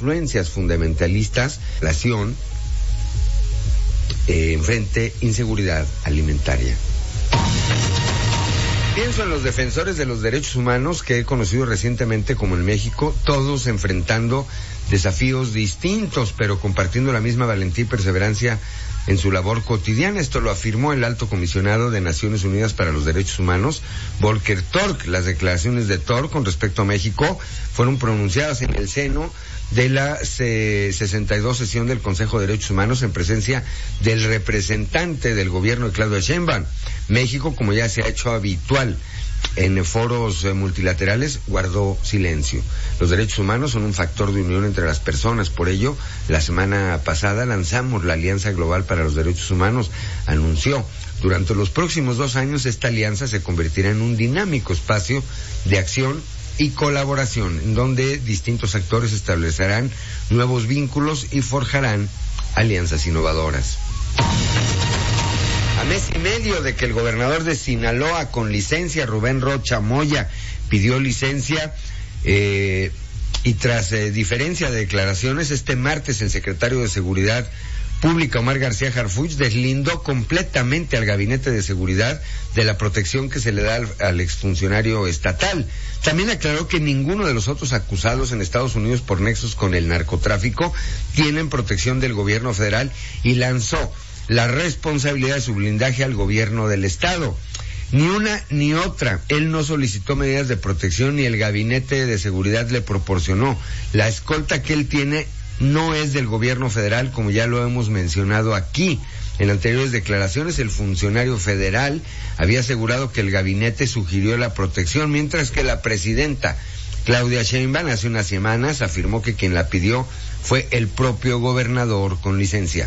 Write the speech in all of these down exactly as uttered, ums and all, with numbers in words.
afluencias fundamentalistas, relación, eh, enfrente inseguridad alimentaria. Pienso en los defensores de los derechos humanos que he conocido recientemente como en México, todos enfrentando desafíos distintos, pero compartiendo la misma valentía y perseverancia en su labor cotidiana. Esto lo afirmó el alto comisionado de Naciones Unidas para los Derechos Humanos, Volker Turk. Las declaraciones de Turk con respecto a México fueron pronunciadas en el seno de la sesenta y dos sesión del Consejo de Derechos Humanos en presencia del representante del gobierno de Claudia Sheinbaum. México, como ya se ha hecho habitual en foros eh, multilaterales, guardó silencio. Los derechos humanos son un factor de unión entre las personas. Por ello, la semana pasada lanzamos la Alianza Global para los Derechos Humanos. Anunció, durante los próximos dos años esta alianza se convertirá en un dinámico espacio de acción y colaboración, en donde distintos actores establecerán nuevos vínculos y forjarán alianzas innovadoras. A mes y medio de que el gobernador de Sinaloa con licencia, Rubén Rocha Moya, pidió licencia eh, y tras eh, diferencia de declaraciones, este martes el secretario de Seguridad Pública, Omar García Harfuch, deslindó completamente al Gabinete de Seguridad de la protección que se le da al, al exfuncionario estatal. También aclaró que ninguno de los otros acusados en Estados Unidos por nexos con el narcotráfico tienen protección del gobierno federal y lanzó la responsabilidad de su blindaje al gobierno del estado. Ni una ni otra. Él no solicitó medidas de protección ni el Gabinete de Seguridad le proporcionó. La escolta que él tiene no es del gobierno federal, como ya lo hemos mencionado aquí. En anteriores declaraciones, el funcionario federal había asegurado que el gabinete sugirió la protección, mientras que la presidenta Claudia Sheinbaum hace unas semanas afirmó que quien la pidió fue el propio gobernador con licencia.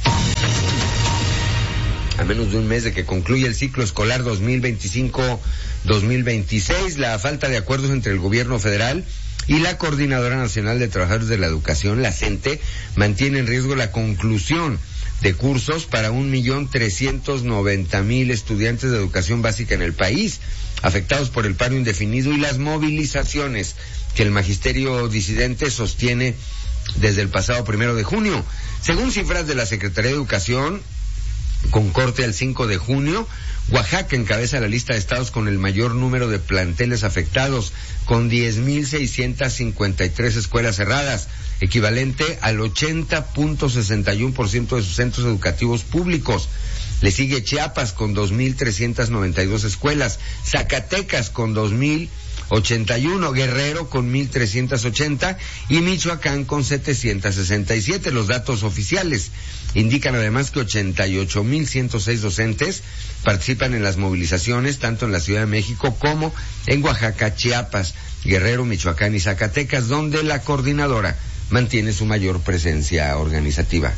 A menos de un mes de que concluya el ciclo escolar dos mil veinticinco dos mil veintiséis, la falta de acuerdos entre el gobierno federal y la Coordinadora Nacional de Trabajadores de la Educación, la CENTE, mantiene en riesgo la conclusión de cursos para un millón trescientos noventa mil estudiantes de educación básica en el país, afectados por el paro indefinido y las movilizaciones que el magisterio disidente sostiene desde el pasado primero de junio. Según cifras de la Secretaría de Educación, con corte al cinco de junio, Oaxaca encabeza la lista de estados con el mayor número de planteles afectados, con diez mil seiscientas cincuenta y tres escuelas cerradas, equivalente al ochenta punto sesenta y uno por ciento de sus centros educativos públicos. Le sigue Chiapas con dos mil trescientas noventa y dos escuelas, Zacatecas con dos mil ochenta y uno, Guerrero con mil trescientos ochenta y Michoacán con setecientos sesenta y siete. Los datos oficiales indican además que ochenta y ocho mil ciento seis docentes participan en las movilizaciones tanto en la Ciudad de México como en Oaxaca, Chiapas, Guerrero, Michoacán y Zacatecas, donde la coordinadora mantiene su mayor presencia organizativa.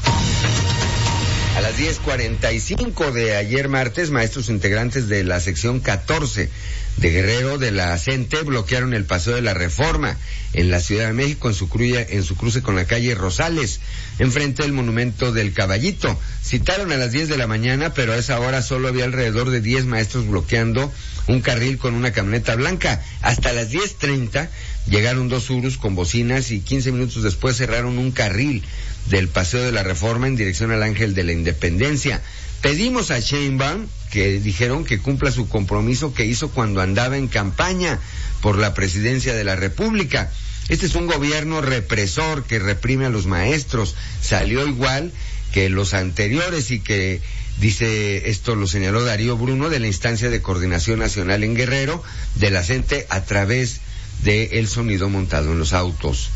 A las diez cuarenta y cinco de ayer martes, maestros integrantes de la sección catorce de Guerrero de la CENTE bloquearon el Paseo de la Reforma en la Ciudad de México en su, cruya, en su cruce con la calle Rosales, enfrente del Monumento del Caballito. Citaron a las diez de la mañana, pero a esa hora solo había alrededor de diez maestros bloqueando un carril con una camioneta blanca. Hasta las diez treinta llegaron dos Urus con bocinas y quince minutos después cerraron un carril del Paseo de la Reforma en dirección al Ángel de la Independencia. Pedimos a Sheinbaum, que dijeron que cumpla su compromiso que hizo cuando andaba en campaña por la presidencia de la República. Este es un gobierno represor que reprime a los maestros. Salió igual que los anteriores y que, dice, esto lo señaló Darío Bruno, de la instancia de coordinación nacional en Guerrero, de la CENTE, a través de el sonido montado en los autos.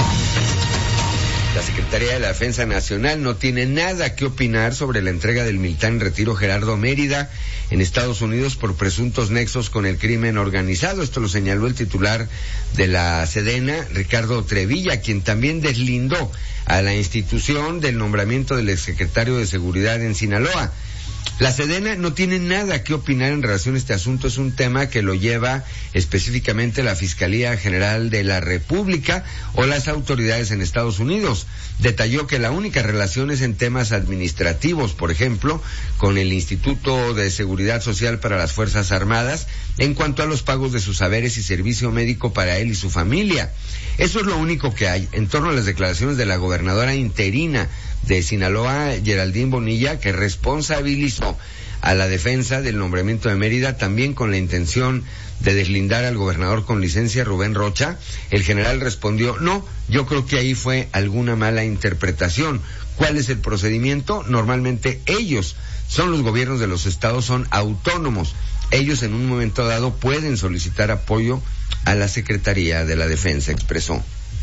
La Secretaría de la Defensa Nacional no tiene nada que opinar sobre la entrega del militar en retiro Gerardo Mérida en Estados Unidos por presuntos nexos con el crimen organizado. Esto lo señaló el titular de la Sedena, Ricardo Trevilla, quien también deslindó a la institución del nombramiento del exsecretario de Seguridad en Sinaloa. La Sedena no tiene nada que opinar en relación a este asunto, es un tema que lo lleva específicamente la Fiscalía General de la República o las autoridades en Estados Unidos. Detalló que la única relación es en temas administrativos, por ejemplo, con el Instituto de Seguridad Social para las Fuerzas Armadas en cuanto a los pagos de sus haberes y servicio médico para él y su familia. Eso es lo único que hay en torno a las declaraciones de la gobernadora interina de Sinaloa, Geraldine Bonilla, que responsabilizó a la defensa del nombramiento de Mérida, también con la intención de deslindar al gobernador con licencia, Rubén Rocha. El general respondió, no, yo creo que ahí fue alguna mala interpretación. ¿Cuál es el procedimiento? Normalmente ellos son los gobiernos de los estados, son autónomos. Ellos en un momento dado pueden solicitar apoyo a la Secretaría de la Defensa, expresó.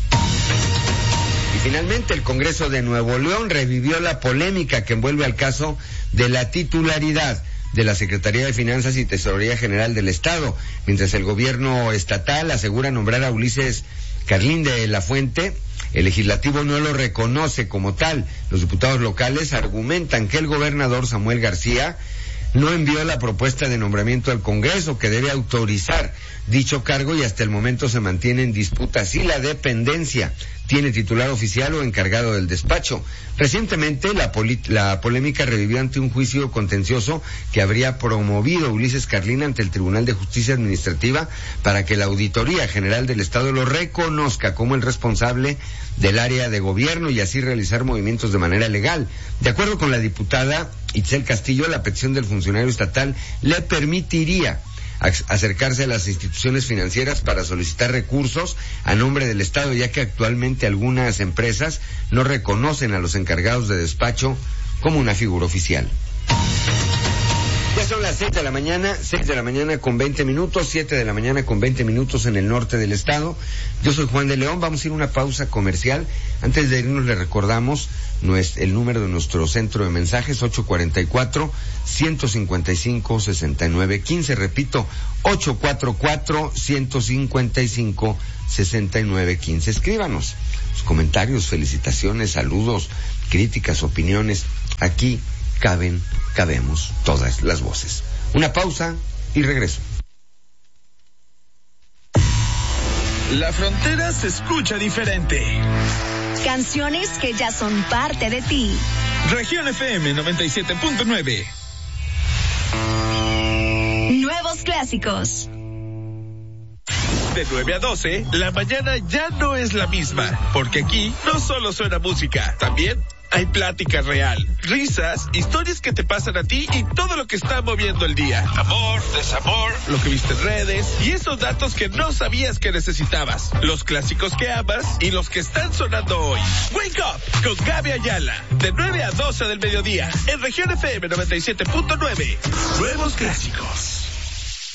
Y finalmente el Congreso de Nuevo León revivió la polémica que envuelve al caso de la titularidad de la Secretaría de Finanzas y Tesorería General del Estado, mientras el gobierno estatal asegura nombrar a Ulises Carlín de la Fuente. El legislativo no lo reconoce como tal. Los diputados locales argumentan que el gobernador Samuel García no envió la propuesta de nombramiento al Congreso, que debe autorizar dicho cargo, y hasta el momento se mantiene en disputa si la dependencia tiene titular oficial o encargado del despacho. Recientemente la, la polémica revivió ante un juicio contencioso que habría promovido Ulises Carlín ante el Tribunal de Justicia Administrativa para que la Auditoría General del Estado lo reconozca como el responsable del área de gobierno y así realizar movimientos de manera legal. De acuerdo con la diputada Itzel Castillo, la petición del funcionario estatal le permitiría acercarse a las instituciones financieras para solicitar recursos a nombre del Estado, ya que actualmente algunas empresas no reconocen a los encargados de despacho como una figura oficial. Ya son las seis de la mañana, seis de la mañana con veinte minutos, siete de la mañana con veinte minutos en el norte del estado. Yo soy Juan de León, vamos a ir a una pausa comercial. Antes de irnos le recordamos el número de nuestro centro de mensajes, ocho cuatro cuatro, uno cinco cinco, seis nueve uno cinco. Repito, ocho cuatro cuatro, uno cinco cinco, seis nueve uno cinco. Escríbanos sus comentarios, felicitaciones, saludos, críticas, opiniones. Aquí caben, cabemos todas las voces. Una pausa y regreso. La frontera se escucha diferente. Canciones que ya son parte de ti. Región F M noventa y siete punto nueve. Nuevos clásicos. De nueve a doce, la mañana ya no es la misma, porque aquí no solo suena música, también hay plática real, risas, historias que te pasan a ti y todo lo que está moviendo el día. Amor, desamor, lo que viste en redes y esos datos que no sabías que necesitabas. Los clásicos que amas y los que están sonando hoy. Wake Up con Gaby Ayala. De nueve a doce del mediodía en Región F M noventa y siete punto nueve. Nuevos clásicos.